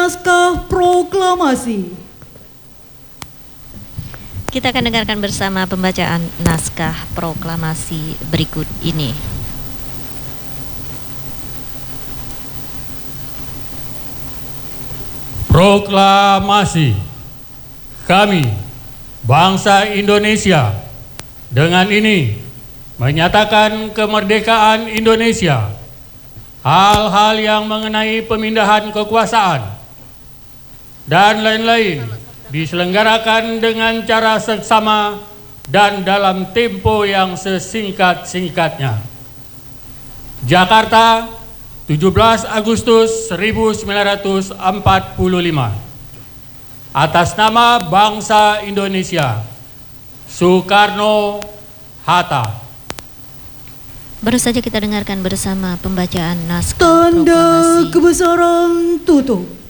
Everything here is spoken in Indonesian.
naskah proklamasi. Kita akan dengarkan bersama pembacaan naskah proklamasi berikut ini. Proklamasi. Kami, bangsa Indonesia, dengan ini menyatakan kemerdekaan Indonesia. Hal-hal yang mengenai pemindahan kekuasaan dan lain-lain diselenggarakan dengan cara seksama dan dalam tempo yang sesingkat-singkatnya. Jakarta, 17 Agustus 1945. Atas nama bangsa Indonesia, Soekarno-Hatta. Baru saja kita dengarkan bersama pembacaan naskah Tanda proklamasi. kebesaran tutup.